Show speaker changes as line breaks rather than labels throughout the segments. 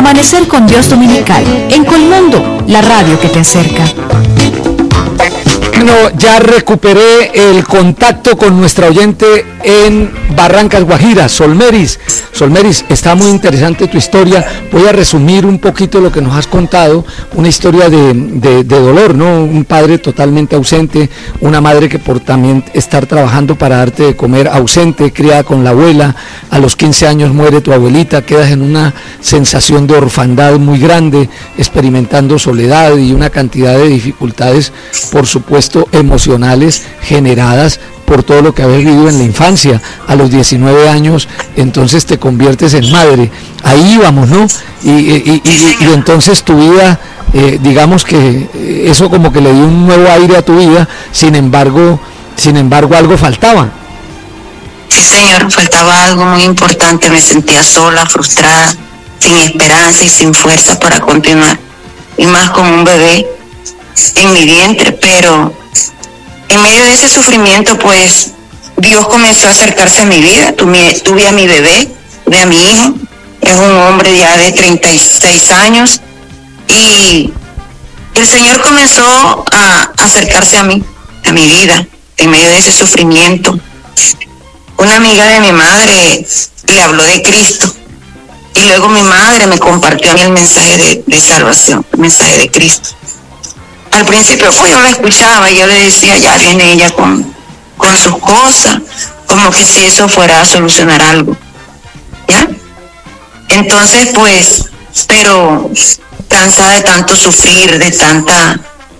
Amanecer con Dios Dominical, en Colmundo, la radio que te acerca.
Bueno, ya recuperé el contacto con nuestra oyente en Barrancas, Guajira, Solmeris. Solmeris, está muy interesante tu historia. Voy a resumir un poquito lo que nos has contado, una historia de dolor, ¿no? Un padre totalmente ausente, una madre que por también estar trabajando para darte de comer ausente, criada con la abuela. A los 15 años muere tu abuelita, quedas en una sensación de orfandad muy grande, experimentando soledad y una cantidad de dificultades, por supuesto, emocionales generadas por todo lo que habías vivido en la infancia. A los 19 años, entonces te conviertes en madre. Ahí íbamos, ¿no? Y entonces tu vida, digamos que eso como que le dio un nuevo aire a tu vida, sin embargo algo faltaba.
Sí, señor, faltaba algo muy importante. Me sentía sola, frustrada, sin esperanza y sin fuerza para continuar. Y más con un bebé en mi vientre, pero en medio de ese sufrimiento, pues, Dios comenzó a acercarse a mi vida. Tuve a mi bebé, tuve a mi hijo, es un hombre ya de 36 años, y el Señor comenzó a acercarse a mí, a mi vida, en medio de ese sufrimiento. Una amiga de mi madre le habló de Cristo, y luego mi madre me compartió a mí el mensaje de salvación, el mensaje de Cristo. Al principio pues yo la escuchaba y yo le decía, ya viene ella con sus cosas, como que si eso fuera a solucionar algo, ¿ya? Entonces pues, pero cansada de tanto sufrir, de tantas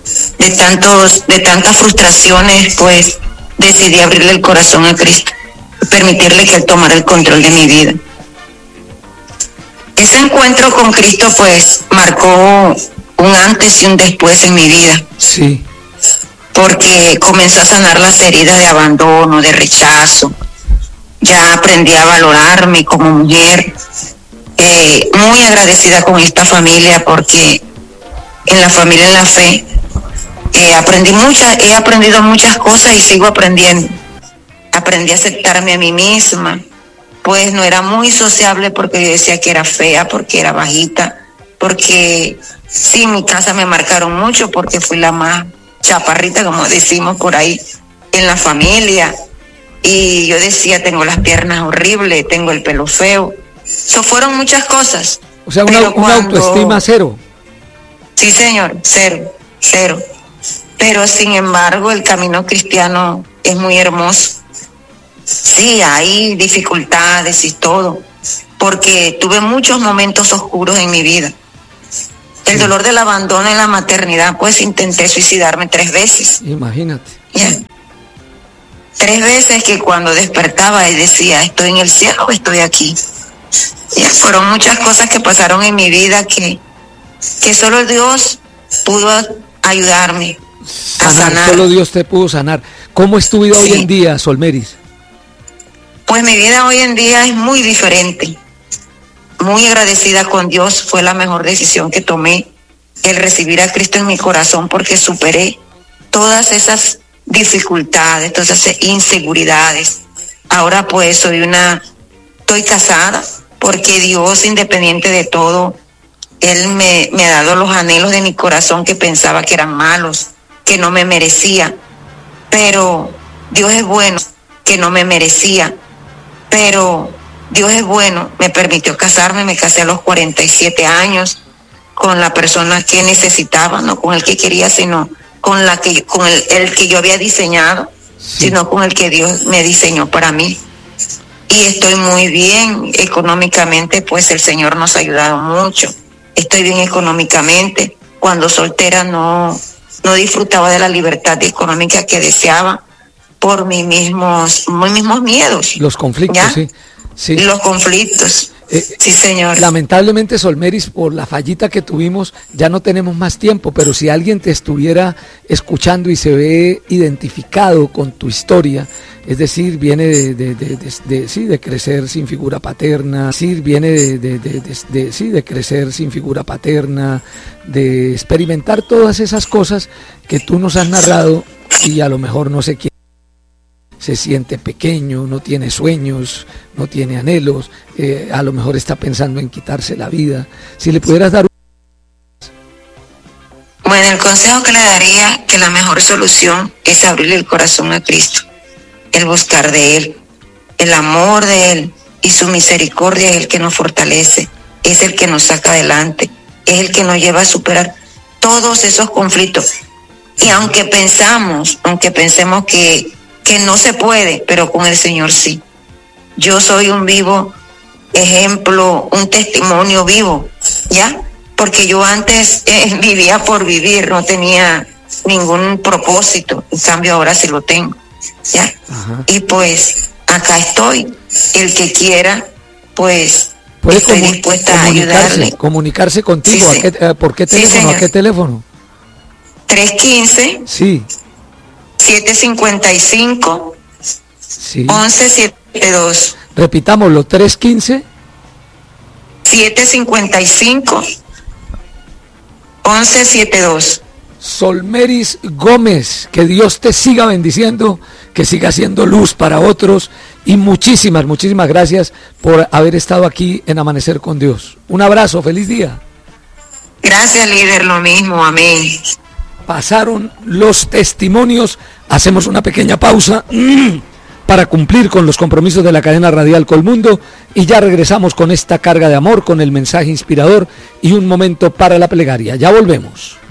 frustraciones, pues decidí abrirle el corazón a Cristo, permitirle que Él tomara el control de mi vida. Ese encuentro con Cristo pues marcó un antes y un después en mi vida.
Sí.
Porque comenzó a sanar las heridas de abandono, de rechazo. Ya aprendí a valorarme como mujer. Muy agradecida con esta familia, porque en la familia, en la fe, he aprendido muchas cosas y sigo aprendiendo. Aprendí a aceptarme a mí misma, pues no era muy sociable porque yo decía que era fea, porque era bajita, porque sí, en mi casa me marcaron mucho porque fui la más chaparrita, como decimos por ahí, en la familia. Y yo decía, tengo las piernas horribles, tengo el pelo feo. Eso fueron muchas cosas.
O sea, una autoestima cero.
Sí, señor, cero. Pero sin embargo, el camino cristiano es muy hermoso. Sí, hay dificultades y todo, porque tuve muchos momentos oscuros en mi vida. El dolor del abandono en la maternidad, pues intenté suicidarme 3 veces.
Imagínate.
Yeah. 3 veces que cuando despertaba y decía, ¿estoy en el cielo o estoy aquí? Yeah. Fueron muchas cosas que pasaron en mi vida que solo Dios pudo ayudarme a sanar.
Solo Dios te pudo sanar. ¿Cómo es tu vida hoy en día, Solmeris?
Pues mi vida hoy en día es muy diferente. Muy agradecida con Dios, fue la mejor decisión que tomé, el recibir a Cristo en mi corazón, porque superé todas esas dificultades, todas esas inseguridades. Ahora pues estoy casada, porque Dios, independiente de todo, Él me ha dado los anhelos de mi corazón que pensaba que eran malos, que no me merecía, pero Dios es bueno, que no me merecía, pero Dios es bueno, me permitió casarme, me casé a los 47 años con la persona que necesitaba, no con el que quería, sino con el que yo había diseñado, sino con el que Dios me diseñó para mí. Y estoy muy bien económicamente, pues el Señor nos ha ayudado mucho. Estoy bien económicamente. Cuando soltera no disfrutaba de la libertad económica que deseaba por mis mismos miedos.
Los conflictos, ¿ya? Sí.
Los conflictos. Sí, señor.
Lamentablemente, Solmeris, por la fallita que tuvimos, ya no tenemos más tiempo, pero si alguien te estuviera escuchando y se ve identificado con tu historia, es decir, viene de crecer sin figura paterna, de crecer sin figura paterna, de experimentar todas esas cosas que tú nos has narrado, y a lo mejor no sé quién se siente pequeño, no tiene sueños, no tiene anhelos, a lo mejor está pensando en quitarse la vida. Si le pudieras dar...
Bueno, el consejo que le daría, que la mejor solución es abrirle el corazón a Cristo, el buscar de Él, el amor de Él y su misericordia es el que nos fortalece, es el que nos saca adelante, es el que nos lleva a superar todos esos conflictos. Y aunque pensemos que no se puede, pero con el Señor sí. Yo soy un vivo ejemplo, un testimonio vivo, ¿ya? Porque yo antes vivía por vivir, no tenía ningún propósito, en cambio ahora sí lo tengo, ¿ya? Ajá. Y pues acá estoy, el que quiera, pues estoy dispuesta a ayudarle.
Comunicarse contigo, sí, ¿por qué teléfono? Sí, ¿a qué teléfono?
315
sí
755 sí 1172.
Repitámoslo, 315
755 1172.
Solmeris Gómez, que Dios te siga bendiciendo, que siga siendo luz para otros, y muchísimas gracias por haber estado aquí en Amanecer con Dios. Un abrazo, feliz día.
Gracias, líder, lo mismo, amén.
Pasaron los testimonios, hacemos una pequeña pausa para cumplir con los compromisos de la cadena radial Colmundo y ya regresamos con esta carga de amor, con el mensaje inspirador y un momento para la plegaria. Ya volvemos.